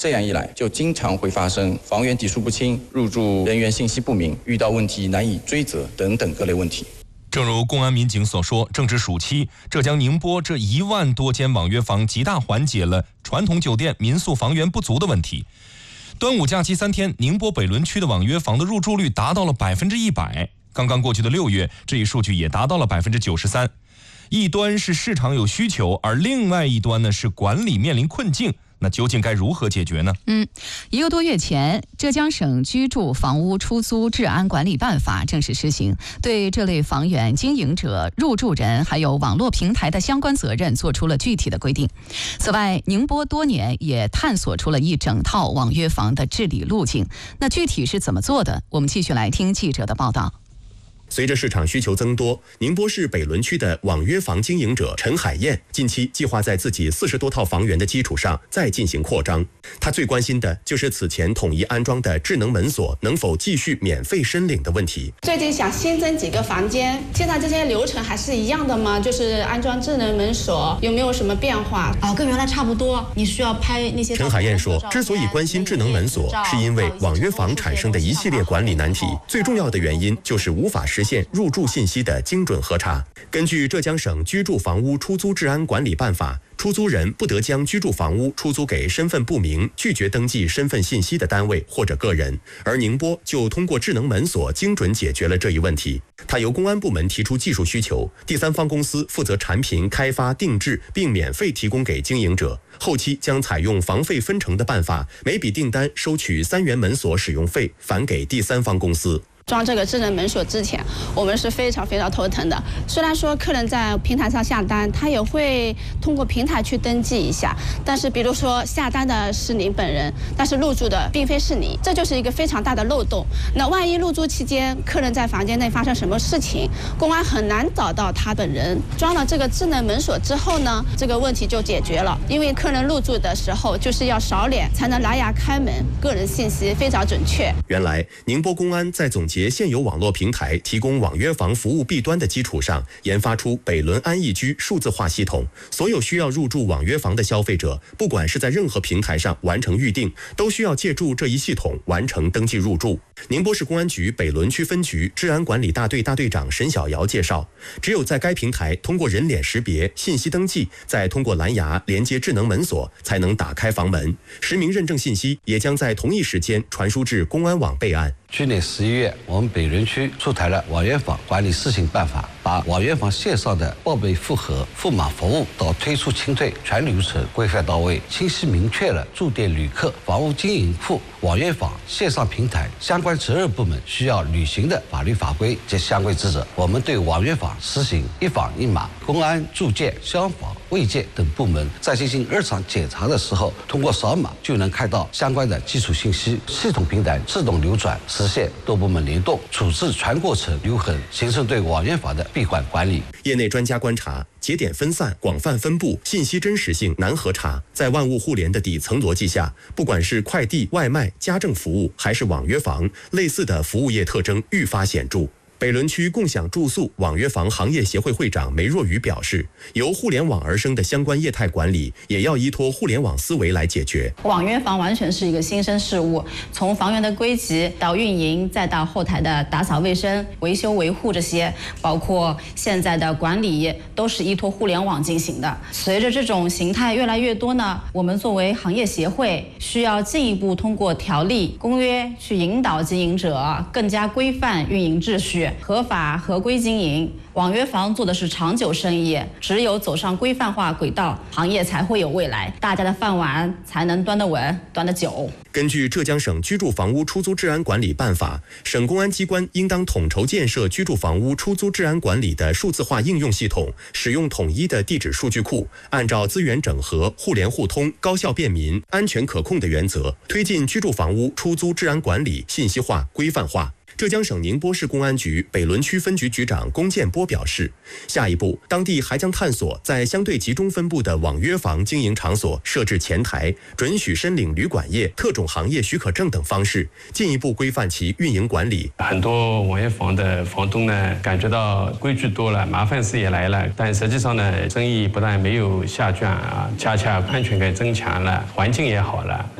这样一来，就经常会发生房源底数不清、入住人员信息不明、遇到问题难以追责等等各类问题。 正如公安民警所说，正值暑期，浙江宁波这1万多间网约房极大缓解了传统酒店、民宿房源不足的问题。端午假期3天，宁波北仑区的网约房的入住率达到了100%。刚刚过去的6月，这一数据也达到了93%。一端是市场有需求，而另外一端呢是管理面临困境。那究竟该如何解决呢 ？1个多月前，浙江省居住房屋出租治安管理办法正式施行，对这类房源经营者、入住人还有网络平台的相关责任做出了具体的规定。此外，宁波多年也探索出了一整套网约房的治理路径。那具体是怎么做的？我们继续来听记者的报道。 随着市场需求增多，宁波市北仑区的网约房经营者陈海燕近期计划在自己40多套房源的基础上再进行扩张。他最关心的就是此前统一安装的智能门锁能否继续免费申领的问题。 最近想新增几个房间，现在这些流程还是一样的吗？就是安装智能门锁有没有什么变化？ 跟原来差不多。你需要拍那些。 陈海燕说，之所以关心智能门锁，是因为网约房产生的一系列管理难题，最重要的原因就是无法实现入住信息的精准核查。根据浙江省居住房屋出租治安管理办法，出租人不得将居住房屋出租给身份不明、拒绝登记身份信息的单位或者个人，而宁波就通过智能门锁精准解决了这一问题。它由公安部门提出技术需求，第三方公司负责产品开发定制，并免费提供给经营者。后期将采用房费分成的办法，每笔订单收取3元门锁使用费，返给第三方公司。 装这个智能门锁之前，我们是非常头疼的。虽然说客人在平台上下单，他也会通过平台去登记一下，但是比如说下单的是您本人，但是入住的并非是你，这就是一个非常大的漏洞。那万一入住期间客人在房间内发生什么事情，公安很难找到他本人。装了这个智能门锁之后呢，这个问题就解决了，因为客人入住的时候就是要扫脸才能拿牙开门，个人信息非常准确。 原来宁波公安在总结现有网络平台提供网约房服务弊端的基础上，研发出北仑安逸居数字化系统。所有需要入住网约房的消费者，不管是在任何平台上完成预订，都需要借助这一系统完成登记入住。宁波市公安局北仑区分局治安管理大队大队长沈小瑶介绍，只有在该平台通过人脸识别、信息登记，再通过蓝牙连接智能门锁，才能打开房门。实名认证信息也将在同一时间传输至公安网备案。 去年11月，我们北仑区出台了网约房管理试行办法，把网约房线上的报备复核、付码服务到退出清退全流程规范到位，清晰明确了住店旅客、房屋经营户、网约房线上平台相关责任部门需要履行的法律法规及相关职责。我们对网约房实行一房一码，公安、住建、消防、卫健等部门在进行日常检查的时候，通过扫码就能看到相关的基础信息，系统平台自动流转，实现多部门联动，处置全过程留痕，形成对网约房的闭环管理。 业内专家观察，节点分散、广泛分布，信息真实性难核查。在万物互联的底层逻辑下，不管是快递、外卖、家政服务，还是网约房，类似的服务业特征愈发显著。北仑区共享住宿网约房行业协会会长梅若雨表示，由互联网而生的相关业态管理，也要依托互联网思维来解决。 网约房完全是一个新生事物，从房源的归集到运营，再到后台的打扫卫生、维修维护，这些包括现在的管理，都是依托互联网进行的。随着这种形态越来越多呢，我们作为行业协会，需要进一步通过条例、公约去引导经营者更加规范运营秩序，合法合规经营。网约房做的是长久生意，只有走上规范化轨道，行业才会有未来，大家的饭碗才能端得稳、端得久。 根据浙江省居住房屋出租治安管理办法，省公安机关应当统筹建设居住房屋出租治安管理的数字化应用系统，使用统一的地址数据库，按照资源整合、互联互通、高效便民、安全可控的原则，推进居住房屋出租治安管理信息化、规范化。浙江省宁波市公安局北仑区分局局长龚建波表示，下一步当地还将探索在相对集中分布的网约房经营场所设置前台，准许申领旅馆业、特种行业许可证等方式，进一步规范其运营管理。 很多网约房的房东呢，感觉到规矩多了，麻烦事也来了，但实际上呢，生意不但没有下降啊，恰恰安全感增强了，环境也好了。